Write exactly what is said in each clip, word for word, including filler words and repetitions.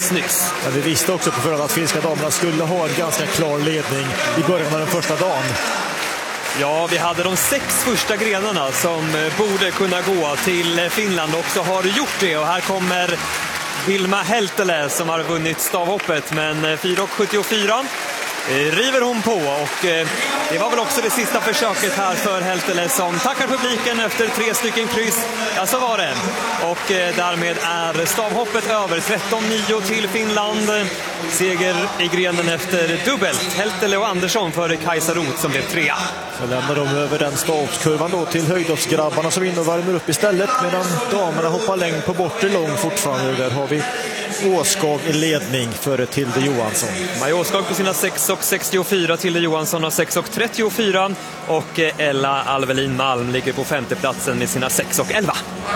alldeles nyss. Ja, vi visste också på förhand att finska damerna skulle ha en ganska klar ledning i början av den första dagen. Ja, vi hade de sex första grenarna som borde kunna gå till Finland och också har gjort det. Och här kommer Vilma Heltele som har vunnit stavhoppet, men fyra sjuttiofyra river hon på, och det var väl också det sista försöket här för Heltele som tackar publiken efter tre stycken kryss. Ja, så var det. Och därmed är stavhoppet över. tretton nio till Finland. Seger i grenen efter dubbelt. Heltele och Andersson för Kajsa Roth som blev trea. Så lämnar de över den stavskurvan då till höjdhoppsgrabbarna som in och värmer upp istället, medan damerna hoppar längd på bortre lång fortfarande. Där har vi Åskog i ledning före Tilde Johansson. Maja Åskog på sina sex sextiofyra, Tilde Johansson har sex trettiofyra och Ella Alvelin Malm ligger på femteplatsen med sina sex elva.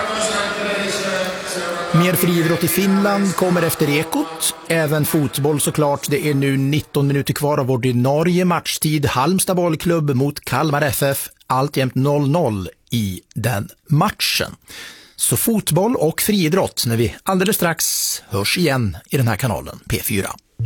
Mer friidrott i Finland kommer efter Ekot. Även fotboll såklart. Det är nu nitton minuter kvar av ordinarie matchtid. Halmstad bollklubb mot Kalmar F F. Alltjämt noll noll i den matchen. Så fotboll och friidrott när vi alldeles strax hörs igen i den här kanalen P fyra.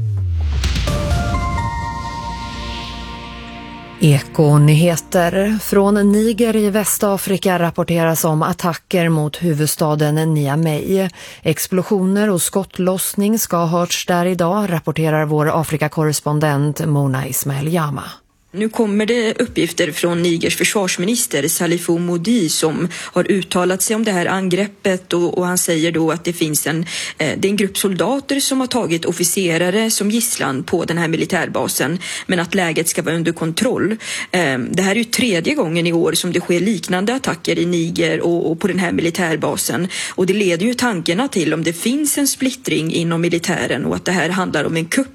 Ekonyheter. Från Niger i Västafrika rapporteras om attacker mot huvudstaden Niamey. Explosioner och skottlossning ska ha hörts där idag, rapporterar vår Afrikakorrespondent Mona Ismail Yama. Nu kommer det uppgifter från Nigers försvarsminister Salifou Modi som har uttalat sig om det här angreppet, och, och han säger då att det finns en, eh, det är en grupp soldater som har tagit officerare som gisslan på den här militärbasen, men att läget ska vara under kontroll. Eh, det här är ju tredje gången i år som det sker liknande attacker i Niger och, och på den här militärbasen, och det leder ju tankarna till om det finns en splittring inom militären och att det här handlar om en kupp